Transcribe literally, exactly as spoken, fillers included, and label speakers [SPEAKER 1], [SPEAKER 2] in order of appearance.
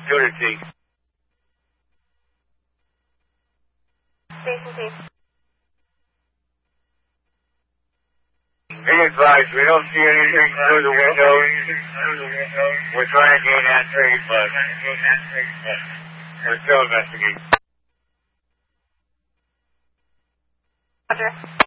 [SPEAKER 1] Unity.
[SPEAKER 2] Station chief.
[SPEAKER 1] Be advised, we don't see anything through the windows. We're trying to gain entry, but we're still investigating.
[SPEAKER 2] Roger.